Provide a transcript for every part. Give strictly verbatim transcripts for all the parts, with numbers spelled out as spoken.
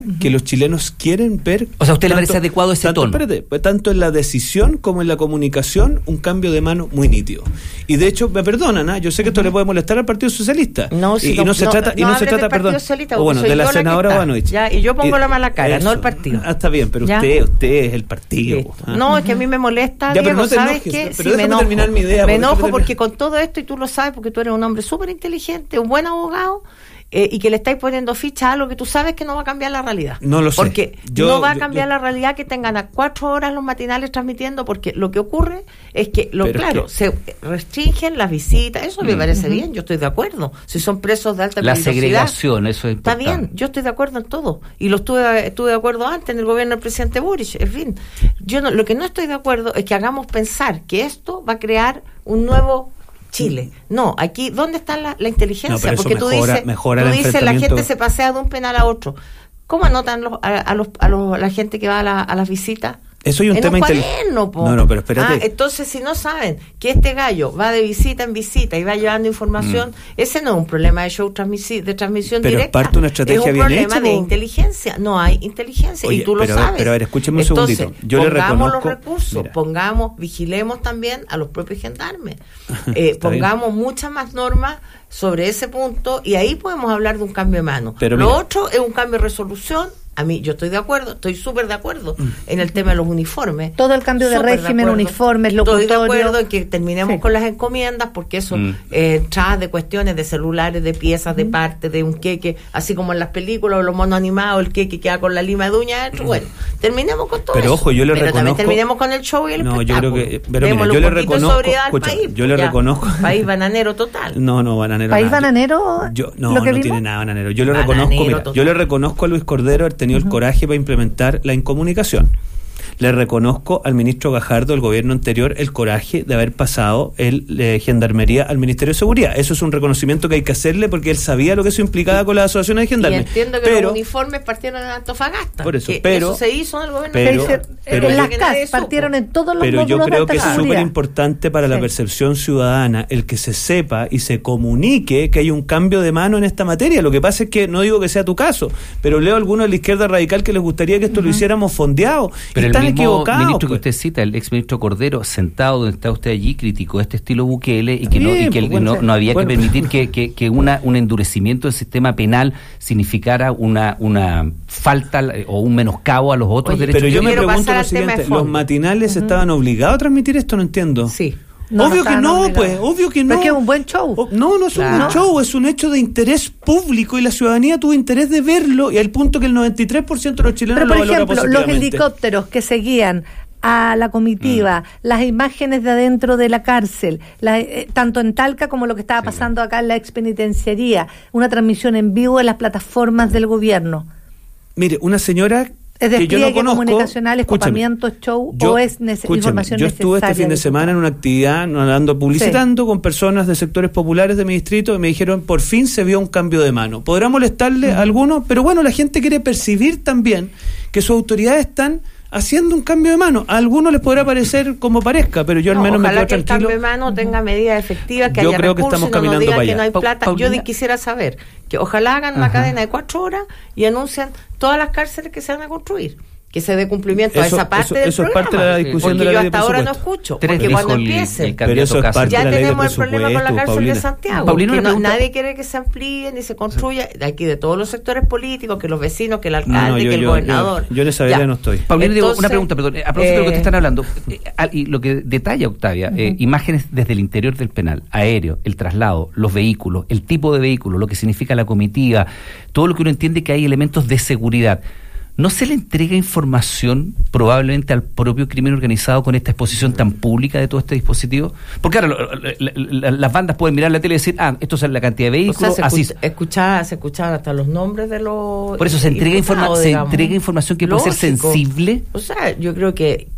uh-huh. que los chilenos quieren ver. O sea, ¿a usted tanto, le parece adecuado ese tanto, tono? Espérate, tanto en la decisión como en la comunicación, un cambio de mano muy nítido. Y de hecho, me perdonan, ¿eh? Yo sé que esto uh-huh. le puede molestar al Partido Socialista. No, si y, no, y no se no, trata, y no, no se trata, perdón. Socialista, o bueno, de la senadora Banovich. Ya, y yo pongo y, la mala cara, eso, no el partido. Ah, está bien, pero ¿Ya? usted, usted es el partido. Sí. ¿Ah? No, es que a mí me molesta, ya, Diego, no ¿sabes enojes, qué? Pero sí, me enojo. terminar mi idea. Me enojo porque con todo esto, y tú lo sabes, porque tú eres un hombre súper inteligente, un buen abogado, eh, y que le estáis poniendo ficha a algo que tú sabes que no va a cambiar la realidad. No lo sé. Porque yo, no va a yo, cambiar yo, la realidad que tengan a cuatro horas los matinales transmitiendo, porque lo que ocurre es que, lo claro, que... se restringen las visitas, eso me uh-huh. parece bien, yo estoy de acuerdo. Si son presos de alta la peligrosidad. La segregación, eso es importante. Está bien, yo estoy de acuerdo en todo. Y lo estuve, estuve de acuerdo antes en el gobierno del presidente Boric. En fin, yo no, lo que no estoy de acuerdo es que hagamos pensar que esto va a crear un nuevo Chile. No, aquí, ¿dónde está la, la inteligencia? No, porque tú mejora, dices, mejora tú el dices la gente se pasea de un penal a otro. ¿Cómo anotan los, a, a, los, a los, la gente que va a, la, a las visitas? Eso hay un en tema un cuaderno, po. No, no, pero espérate. Ah, entonces, si no saben que este gallo va de visita en visita y va llevando información, mm. ese no es un problema de show transmisi- de transmisión pero directa. Pero es parte de una estrategia bien hecha. Es un problema de inteligencia. No hay inteligencia. Oye, y tú pero lo a ver, sabes. Pero a ver, escúcheme un entonces, segundito. Yo pongamos le reconozco, los recursos, mira. pongamos, vigilemos también a los propios gendarmes. eh, pongamos bien. muchas más normas sobre ese punto y ahí podemos hablar de un cambio de mano. Pero lo mira. otro es un cambio de resolución. A mí, yo estoy de acuerdo, estoy súper de acuerdo mm. en el tema de los uniformes. Todo el cambio de régimen, de uniformes, locutorio. Estoy de acuerdo en que terminemos sí. con las encomiendas, porque eso, mm. eh, tras de cuestiones de celulares, de piezas, de partes, de un queque, así como en las películas, los monos animados, el queque queda con la lima de uña, mm. bueno, terminemos con todo pero eso. Ojo, yo le pero reconozco, también terminemos con el show y el no, espectáculo. Yo creo que, pero mira, yo le reconozco, escucha, país, yo le ya, reconozco. País bananero total. No, no, bananero. ¿País nada. bananero? Yo, no, ¿lo que no vimos? tiene nada bananero. Yo le bananero reconozco, mira, yo le reconozco a Luis Cordero haber tenido uh-huh. el coraje para implementar la incomunicación. Le reconozco al ministro Gajardo del gobierno anterior el coraje de haber pasado el eh, Gendarmería al Ministerio de Seguridad. Eso es un reconocimiento que hay que hacerle porque él sabía lo que eso implicaba con las asociaciones de gendarmes. Y entiendo que pero, los uniformes partieron en Antofagasta. Por eso, que pero, eso se hizo en el gobierno pero, anterior. Pero, en las C A S partieron en todos los pero módulos yo creo de que es súper importante para sí. la percepción ciudadana el que se sepa y se comunique que hay un cambio de mano en esta materia. Lo que pasa es que no digo que sea tu caso, pero leo a algunos de la izquierda radical que les gustaría que esto uh-huh. lo hiciéramos fondeado. Pero y el están mismo equivocados. Ministro que usted cita, el exministro Cordero, sentado donde está usted allí, criticó este estilo Bukele y que, Bien, no, y que pues, el, bueno, no, no había bueno. que permitir que, que, que una, un endurecimiento del sistema penal significara una, una falta o un menoscabo a los otros Oye, derechos. Pero yo me quiero pregunto pasar lo al tema siguiente, de fondo. ¿los matinales Uh-huh. estaban obligados a transmitir esto? No entiendo. Sí. No, obvio no que no, obligados. pues, obvio que no. Pero es que es un buen show. O, no, no es claro. un buen show, es un hecho de interés público y la ciudadanía tuvo interés de verlo y al punto que el noventa y tres por ciento de los chilenos Pero, por lo valora ejemplo, los positivamente. helicópteros que seguían a la comitiva, mm. las imágenes de adentro de la cárcel, la, eh, tanto en Talca como lo que estaba sí. pasando acá en la expenitenciaría, una transmisión en vivo de las plataformas del gobierno. Mire, una señora ¿es que yo no conozco, comunicacional, escopamiento, show yo, o es nece- información yo necesaria? Yo estuve este fin de semana en una actividad, andando publicitando sí. con personas de sectores populares de mi distrito y me dijeron, por fin se vio un cambio de mano. Podrá molestarle uh-huh. a algunos, pero bueno, la gente quiere percibir también que sus autoridades están haciendo un cambio de mano. A algunos les podrá parecer como parezca, pero yo al no, menos me quedo tranquilo. Ojalá que el cambio de mano tenga medidas efectivas, que yo haya creo que recursos estamos y no nos digan caminando que no hay para plata. Paulina. Yo quisiera saber que ojalá hagan una Ajá. cadena de cuatro horas y anuncian todas las cárceles que se van a construir. Que se dé cumplimiento eso, a esa parte eso, del eso programa. es parte de la discusión porque de la yo ley hasta de ahora no presupuesto. escucho. Tres porque cuando el, empiece, el pero eso es parte ya de la ley de tenemos el problema con la cárcel Paulina. de Santiago. Paulina, que no, pregunta... nadie quiere que se amplíe ni se construya. De aquí de todos los sectores políticos, que los vecinos, que el alcalde, no, no, yo, que el yo, gobernador. Yo, yo en esa área no estoy. Paulina, digo, una pregunta, perdón. A propósito eh, de lo que te están hablando, eh, y lo que detalla Octavia, uh-huh. eh, imágenes desde el interior del penal, aéreo, el traslado, los vehículos, el tipo de vehículo, lo que significa la comitiva, todo lo que uno entiende que hay elementos de seguridad. ¿No se le entrega información probablemente al propio crimen organizado con esta exposición tan pública de todo este dispositivo? Porque ahora la, la, las bandas pueden mirar la tele y decir, ah, esto es la cantidad de vehículos. O sea, se, así escucha, escuchaba, se escuchaban hasta los nombres de los... Por eso se entrega, informa- se entrega información que Lógico. puede ser sensible. O sea, yo creo que,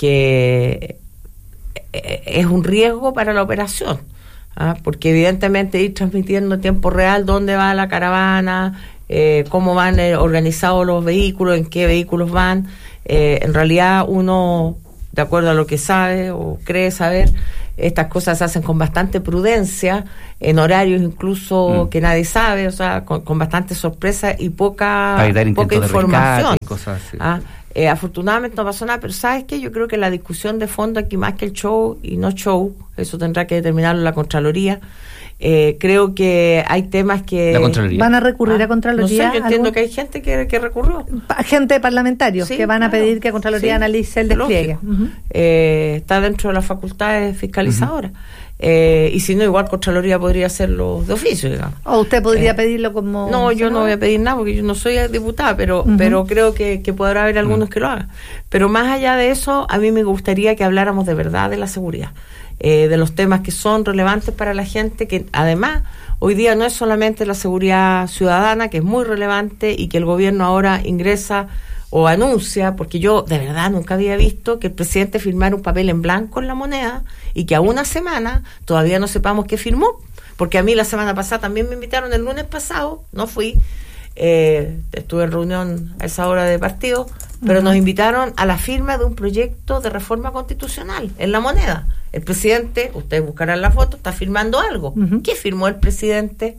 que es un riesgo para la operación. ¿ah? Porque evidentemente ir transmitiendo en tiempo real dónde va la caravana... Eh, cómo van eh, organizados los vehículos, en qué vehículos van, eh, en realidad uno de acuerdo a lo que sabe o cree saber. Estas cosas se hacen con bastante prudencia, en horarios incluso mm. que nadie sabe, o sea, con, con bastante sorpresa y poca, poca información. Y cosas así. ¿Ah? Eh, afortunadamente no pasó nada, pero ¿sabes qué? Yo creo que la discusión de fondo aquí, más que el show y no show, eso tendrá que determinarlo la Contraloría. Eh, creo que hay temas que... La Contraloría. ¿Van a recurrir ah, a Contraloría? No sé, yo entiendo ¿algún? que hay gente que, que recurrió. Gente parlamentarios sí, que van claro, a pedir que Contraloría sí, analice el despliegue. Uh-huh. eh, está dentro de las facultades fiscalizadoras. Uh-huh. Eh, y si no, igual Contraloría podría hacerlo de oficio, digamos. O usted podría eh, pedirlo como... No, yo no voy a pedir nada porque yo no soy diputada, pero uh-huh. pero creo que, que podrá haber algunos uh-huh. que lo hagan. Pero más allá de eso, a mí me gustaría que habláramos de verdad de la seguridad, eh, de los temas que son relevantes para la gente, que además hoy día no es solamente la seguridad ciudadana, que es muy relevante y que el gobierno ahora ingresa o anuncia, porque yo de verdad nunca había visto que el presidente firmara un papel en blanco en la moneda y que a una semana todavía no sepamos qué firmó, porque a mí la semana pasada también me invitaron, el lunes pasado, no fui, eh, estuve en reunión a esa hora de partido, pero uh-huh. nos invitaron a la firma de un proyecto de reforma constitucional en la moneda. El presidente, ustedes buscarán la foto, está firmando algo. Uh-huh. ¿Qué firmó el presidente?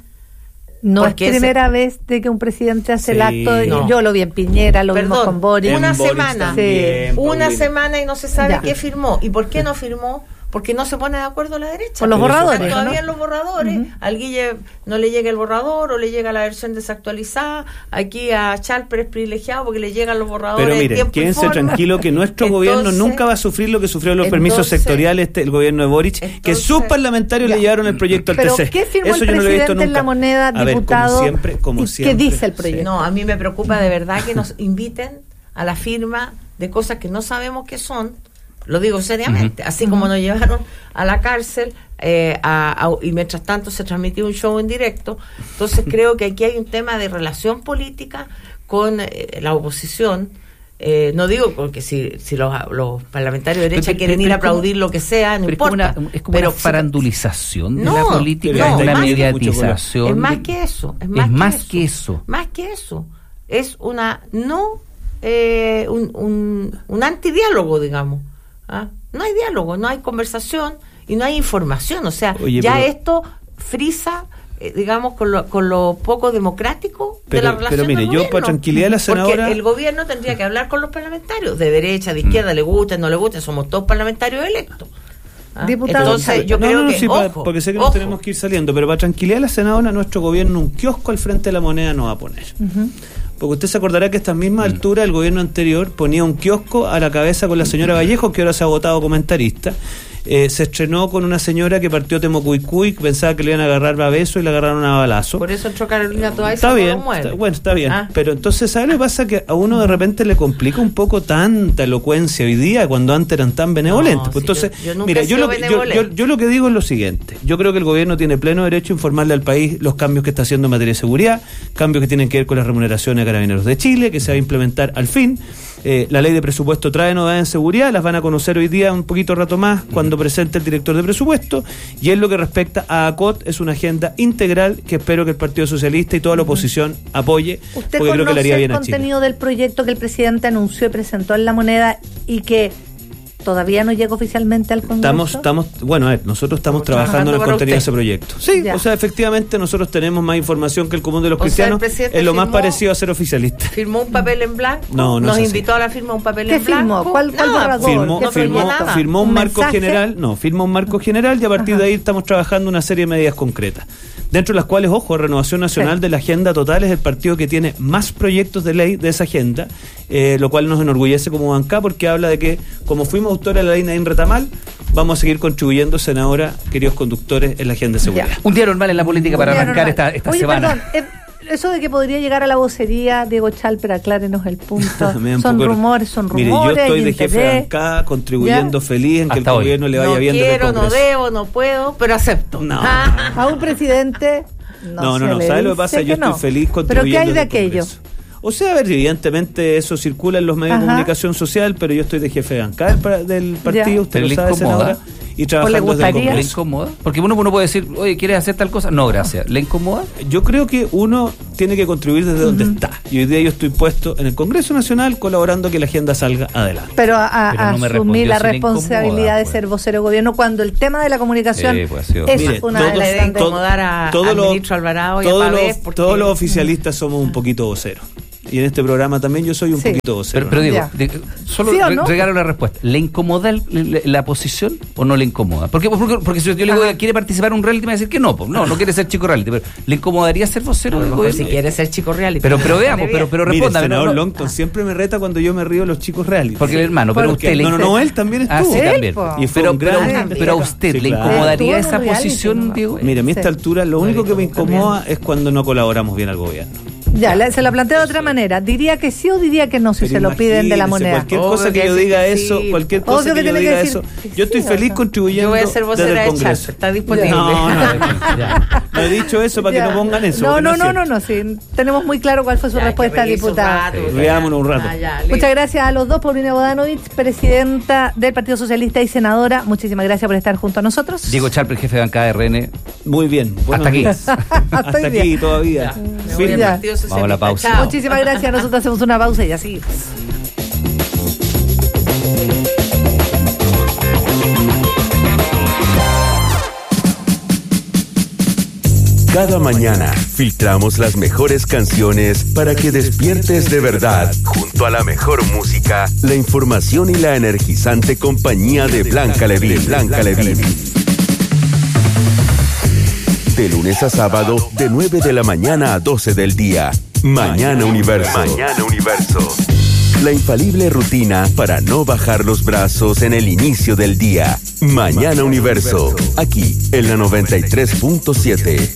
No es primera ese... vez de que un presidente hace sí, el acto de, no. Yo lo vi en Piñera, lo Perdón, vimos con Boris. Una Boris semana, también, una Paulina. semana y no se sabe ya. qué firmó. ¿Y por qué no firmó? Porque no se pone de acuerdo la derecha. Con los borradores. Están todavía ¿no? los borradores. Uh-huh. Al Guille no le llega el borrador o le llega la versión desactualizada. Aquí a Chalper es privilegiado porque le llegan los borradores. Pero miren, quédense tranquilo que nuestro entonces, gobierno nunca va a sufrir lo que sufrió los entonces, permisos sectoriales este, el gobierno de Boric, entonces, que sus parlamentarios ya. le llevaron el proyecto al ¿Pero T C. qué firmó Eso el yo no lo he visto presidente en la moneda, a diputado? Ver, como siempre, como ¿Y siempre, qué dice el proyecto? No, a mí me preocupa de verdad que nos inviten a la firma de cosas que no sabemos qué son. Lo digo seriamente, uh-huh. así uh-huh. como nos llevaron a la cárcel eh, a, a, y mientras tanto se transmitió un show en directo. Entonces creo que aquí hay un tema de relación política con eh, la oposición. Eh, no digo porque si, si los, los parlamentarios de derecha pero, quieren pero, ir a aplaudir como, lo que sea, no importa. Es como una, es como pero, una farandulización de no, la política, no, es una más, mediatización. Es más que eso. Es más, es que, más eso, que eso. Más que eso. Es una no eh, un, un, un antidiálogo, digamos. ¿Ah? No hay diálogo, no hay conversación y no hay información, o sea, Oye, ya pero, esto frisa, eh, digamos, con lo, con lo poco democrático pero, de la relación pero mire, del yo gobierno. para tranquilidad de la senadora... Porque el gobierno tendría que hablar con los parlamentarios, de derecha, de izquierda, mm. le gusten, no le gusten, somos todos parlamentarios electos. ¿Ah? Entonces yo no, creo no, no, que, sí, ojo, para, porque sé que ojo. nos tenemos que ir saliendo, pero para tranquilidad de la senadora, nuestro gobierno un kiosco al frente de la moneda no va a poner. Uh-huh. Porque usted se acordará que a esta misma altura el gobierno anterior ponía un kiosco a la cabeza con la señora Vallejo, que ahora se ha votado comentarista. Eh, se estrenó con una señora que partió Temocuicuy, que pensaba que le iban a agarrar a beso y le agarraron a balazo. Por eso entró Carolina Toay. Está bien, está, bueno, está bien. ¿Ah? Pero entonces, ¿sabe lo que pasa? Que a uno de repente le complica un poco tanta elocuencia hoy día cuando antes eran tan benevolentes. No, pues sí, entonces, yo, yo mira, yo lo, que, yo, yo, yo lo que digo es lo siguiente. Yo creo que el gobierno tiene pleno derecho a informarle al país los cambios que está haciendo en materia de seguridad, cambios que tienen que ver con las remuneraciones de Carabineros de Chile, que se va a implementar al fin. Eh, la ley de presupuesto trae novedades en seguridad, las van a conocer hoy día un poquito rato más cuando presente el director de presupuesto, y en lo que respecta a ACOT es una agenda integral que espero que el Partido Socialista y toda la oposición apoye. ¿Usted porque creo que le haría bien el a Chile. Contenido del proyecto que el presidente anunció y presentó en la moneda y que todavía no llega oficialmente al Congreso? Estamos, estamos, bueno, a ver, nosotros estamos, estamos trabajando en el contenido de ese proyecto. Sí, ya. O sea, efectivamente nosotros tenemos más información que el común de los o cristianos. Sea, es lo firmó, más parecido a ser oficialista. ¿Firmó un papel en blanco? No, no Nos es invitó a la firma un papel ¿Qué en blanco? Firmó? ¿Cuál, cuál nada, borrador? Firmó, no firmó, nada. firmó un, ¿Un marco mensaje? general, no, firmó un marco general y a partir Ajá. de ahí estamos trabajando una serie de medidas concretas. Dentro de las cuales, ojo, Renovación Nacional sí. de la Agenda Total es el partido que tiene más proyectos de ley de esa agenda, eh, lo cual nos enorgullece como bancada porque habla de que, como fuimos autores de la ley Nadine Retamal, vamos a seguir contribuyendo, senadora, queridos conductores, en la agenda de seguridad. Ya. Un día normal en la política para arrancar esta, esta Oye, semana. Perdón, eh, eso de que podría llegar a la vocería, Diego Chalper, aclárenos el punto. son poco, rumores, son rumores. Mire, yo estoy de jefe de bancada, contribuyendo ¿Ya? feliz en que Hasta el hoy. gobierno le vaya no bien. No quiero, no debo, no puedo, pero acepto. No. Ah. A un presidente... No, no, no, no. ¿Sabes lo que pasa? Yo no. estoy feliz contribuyendo. ¿Pero qué hay de aquello? O sea, a ver, evidentemente eso circula en los medios Ajá. de comunicación social, pero yo estoy de jefe de bancada del partido, ya. usted pero lo sabe, senadora. y trabajando desde el Congreso. ¿Le incomoda? Porque uno, uno puede decir, oye, ¿quieres hacer tal cosa? No, gracias. ¿Le incomoda? Yo creo que uno tiene que contribuir desde uh-huh. donde está. Y hoy día yo estoy puesto en el Congreso Nacional colaborando a que la agenda salga adelante. Pero a, a Pero no asumir la si responsabilidad de pues. ser vocero de gobierno cuando el tema de la comunicación sí, pues, sí, es Mire, una todos, de las de incomodar a, todo al lo, ministro Alvarado y todo a Pavés lo, porque... Todos los oficialistas somos un poquito voceros. Y en este programa también yo soy un sí. poquito vocero. Pero, pero digo, de, solo ¿Sí re, no? regalo la respuesta. ¿Le incomoda el, la, la posición o no le incomoda? Porque, porque, porque si yo le digo, ¿quiere participar en un reality? Me va a decir que no, pues, no, no quiere ser chico reality. Pero ¿le incomodaría ser vocero no, del gobierno? Si quiere ser chico reality. Pero, pero veamos, pero, pero responda. Mire, el senador no, no. Longton siempre me reta cuando yo me río de los chicos reality. Porque el hermano, pero porque, usted le No, no, no, él también estuvo. Ah, sí, también. Y fue pero, un pero, gran pero a usted sí, le claro. incomodaría esa reality, posición, no. Diego. Mire, a mí a esta sí. altura lo único que me incomoda es cuando no colaboramos bien al gobierno. Ya, la, se la planteo de otra manera. ¿Diría que sí o diría que no si Pero se lo piden de la moneda? Cualquier cosa que, que yo diga que eso, sí. cualquier cosa Obvio que, que yo diga que eso, yo estoy sí, feliz contribuyendo. Yo voy a ser vocera de Congreso. Está disponible. No, no, ya. No he dicho eso para ya. que no pongan eso. No, no, no, no, no, sí. Tenemos muy claro cuál fue su ya, respuesta, diputada. Veámonos un rato. Ah, ya, Muchas gracias a los dos, Paulina Bodanovich, presidenta del Partido Socialista y senadora. Muchísimas gracias por estar junto a nosotros. Diego Charper, jefe de bancada de R N. Muy bien. Hasta aquí. Hasta aquí todavía. Vamos a la pausa. Muchísimas gracias. Nosotros hacemos una pausa y así. Cada mañana filtramos las mejores canciones para que despiertes de verdad. Junto a la mejor música, la información y la energizante compañía de Blanca Levín. Blanca Levín. De lunes a sábado, de nueve de la mañana a doce del día. Mañana Universo. Mañana Universo. La infalible rutina para no bajar los brazos en el inicio del día. Mañana Universo. Aquí, en la noventa y tres punto siete.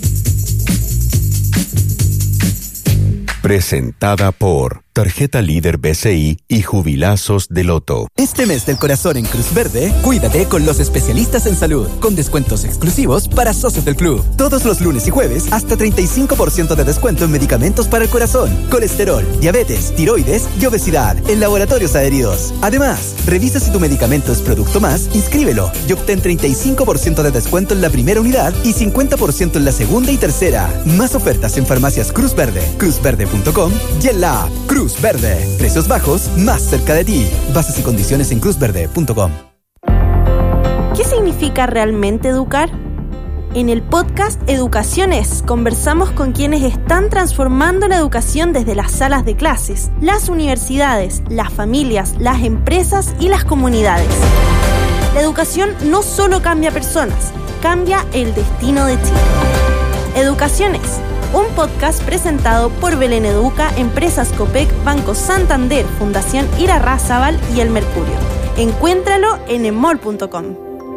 Presentada por Tarjeta Líder B C I y Jubilazos de Loto. Este mes del corazón en Cruz Verde, cuídate con los especialistas en salud, con descuentos exclusivos para socios del club. Todos los lunes y jueves, hasta treinta y cinco por ciento de descuento en medicamentos para el corazón, colesterol, diabetes, tiroides y obesidad en laboratorios adheridos. Además, revisa si tu medicamento es producto más, inscríbelo y obtén treinta y cinco por ciento de descuento en la primera unidad y cincuenta por ciento en la segunda y tercera. Más ofertas en farmacias Cruz Verde, cruz verde punto com y en la app Cruz Verde. Precios bajos más cerca de ti. Bases y condiciones en cruz verde punto com. ¿Qué significa realmente educar? En el podcast Educaciones conversamos con quienes están transformando la educación desde las salas de clases, las universidades, las familias, las empresas y las comunidades. La educación no solo cambia personas, cambia el destino de Chile. Educaciones, un podcast presentado por Belén Educa, Empresas Copec, Banco Santander, Fundación Irarrázaval y El Mercurio. Encuéntralo en emol punto com.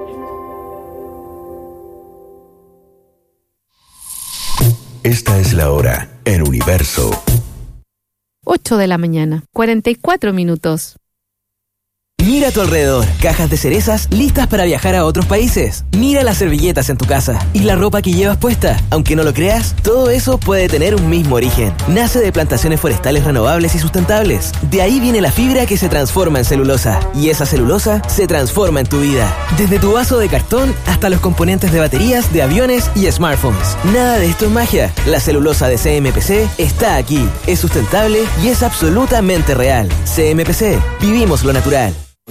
Esta es la hora en Universo. ocho de la mañana, cuarenta y cuatro minutos. Mira a tu alrededor, cajas de cerezas listas para viajar a otros países. Mira las servilletas en tu casa y la ropa que llevas puesta. Aunque no lo creas, todo eso puede tener un mismo origen. Nace de plantaciones forestales renovables y sustentables. De ahí viene la fibra que se transforma en celulosa. Y esa celulosa se transforma en tu vida. Desde tu vaso de cartón hasta los componentes de baterías, de aviones y smartphones. Nada de esto es magia. La celulosa de C M P C está aquí. Es sustentable y es absolutamente real. C M P C. Vivimos lo natural.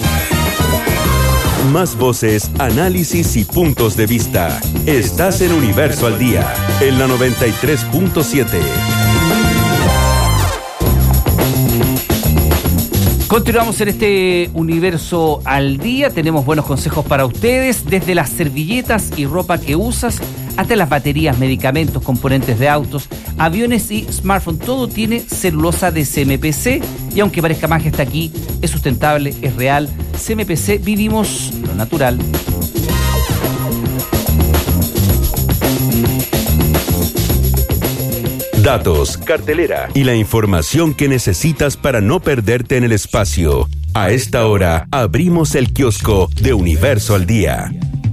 Más voces, análisis y puntos de vista. Estás en Universo al Día, en la noventa y tres punto siete. Continuamos en este Universo al Día. Tenemos buenos consejos para ustedes, desde las servilletas y ropa que usas hasta las baterías, medicamentos, componentes de autos, aviones y smartphones. Todo tiene celulosa de C M P C y aunque parezca magia, está aquí, es sustentable, es real. C M P C, vivimos lo natural. Datos, cartelera y la información que necesitas para no perderte en el espacio. A esta hora abrimos el kiosco de Universo al Día.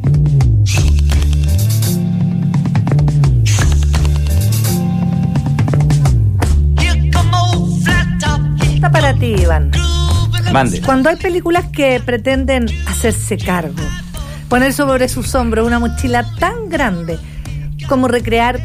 Está para ti, Iván. Mande. Cuando hay películas que pretenden hacerse cargo. poner sobre sus hombros una mochila tan grande como recrear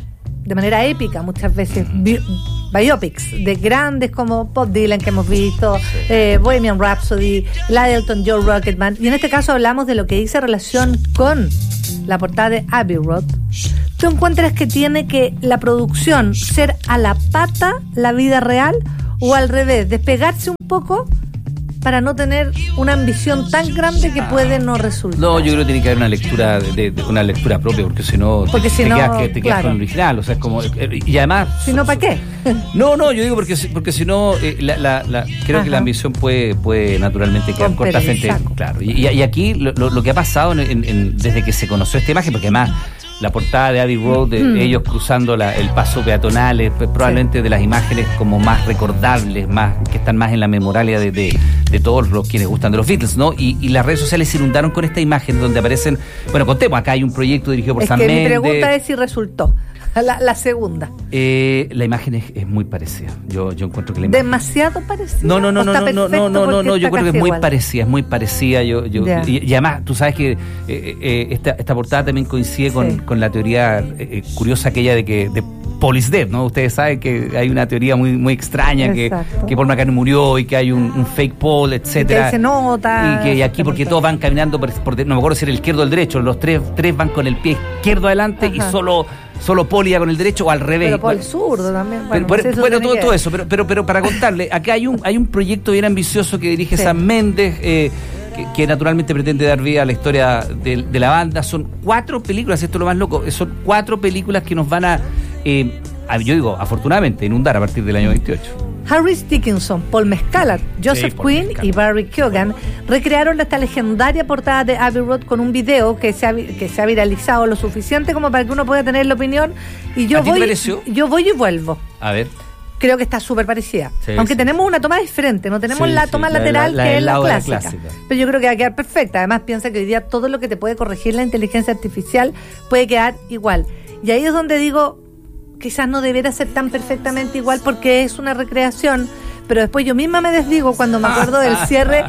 de manera épica muchas veces bi- biopics de grandes como Bob Dylan que hemos visto, eh, Bohemian Rhapsody, la de Elton John, Rocketman, y en este caso hablamos de lo que dice relación con la portada de Abbey Road. ¿Tú encuentras que tiene que la producción ser a la pata la vida real o al revés, despegarse un poco para no tener una ambición tan grande que puede no resultar? No, yo creo que tiene que haber una lectura de, de una lectura propia, porque si no porque te, si te no, quedas, que, te quedas claro. con el original, o sea, es como y además si no, ¿para qué? No, no, yo digo porque porque si no eh, la, la, la, creo Ajá. que la ambición puede puede naturalmente quedar Romper corta frente, saco. claro. Y, y aquí lo, lo, lo que ha pasado en, en, en, desde que se conoció esta imagen, porque además la portada de Abbey Road, de mm. ellos cruzando la, el paso peatonal, es probablemente sí. de las imágenes como más recordables, más que están más en la memoralia de, de, de todos los quienes gustan de los Beatles, ¿no? Y, y las redes sociales se inundaron con esta imagen donde aparecen, bueno, contemos, acá hay un proyecto dirigido por es Sam que Mendes. Mi pregunta es si resultó. La, la segunda. Eh, la imagen es, es muy parecida. Yo, yo encuentro que la imagen... ¿Demasiado parecida? No, no, no, no, no, no, no, no, no, no, yo creo que es muy igual. parecida, es muy parecida. Yo, yo, y, y además, tú sabes que eh, eh, esta, esta portada también coincide con, sí. con la teoría eh, curiosa aquella de que de Paul is dead, ¿no? Ustedes saben que hay una teoría muy, muy extraña que, que Paul McCartney murió y que hay un, un fake Paul, etcétera. Y que se nota. Y que y aquí, porque todos van caminando por, por, no me acuerdo si era el izquierdo o el derecho, los tres, tres van con el pie izquierdo adelante. Ajá. Y solo solo Paul iba con el derecho o al revés. Pero Paul zurdo también. Bueno, pero, no sé bueno todo, todo eso, pero, pero, pero para contarle, acá hay un, hay un proyecto bien ambicioso que dirige sí. Sam Mendes, eh, que, que naturalmente pretende dar vida a la historia de, de la banda. Son cuatro películas, esto es lo más loco, son cuatro películas que nos van a, eh, a yo digo, afortunadamente, inundar a partir del año veintiocho. Harris Dickinson, Paul Mescal, Joseph sí, Quinn y Barry Keoghan recrearon esta legendaria portada de Abbey Road con un video que se ha, que se ha viralizado lo suficiente como para que uno pueda tener la opinión. Y yo ¿A ti voy, te pareció? Yo voy y vuelvo. A ver. Creo que está súper parecida. Sí, Aunque sí. tenemos una toma diferente, no tenemos sí, la toma sí, lateral la, la, que es la clásica. clásica. Pero yo creo que va a quedar perfecta. Además, piensa que hoy día todo lo que te puede corregir la inteligencia artificial puede quedar igual. Y ahí es donde digo, quizás no debiera ser tan perfectamente igual porque es una recreación, pero después yo misma me desdigo cuando me acuerdo del cierre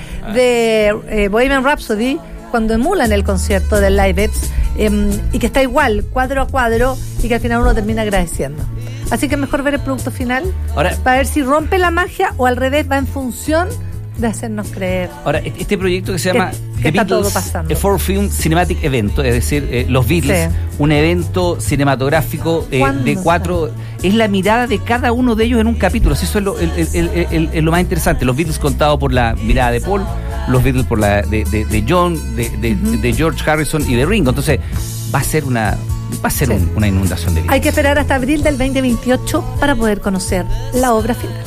de eh, Bohemian Rhapsody, cuando emulan el concierto del Live Aids, eh, y que está igual, cuadro a cuadro, y que al final uno termina agradeciendo. Así que es mejor ver el producto final ahora, para ver si rompe la magia o al revés va en función de hacernos creer. Ahora, este proyecto que se llama que, The que Beatles, a four film cinematic event, es decir, eh, los Beatles, sí. un evento cinematográfico eh, de cuatro, está? Es la mirada de cada uno de ellos en un capítulo. Eso es lo, el, el, el, el, el, lo más interesante. Los Beatles contados por la mirada de Paul, los Beatles por la de, de, de John, de, de, uh-huh. de George Harrison y de Ringo. Entonces, va a ser una va a ser sí. un, una inundación de vida. Hay que esperar hasta abril del veinte veintiocho para poder conocer la obra final.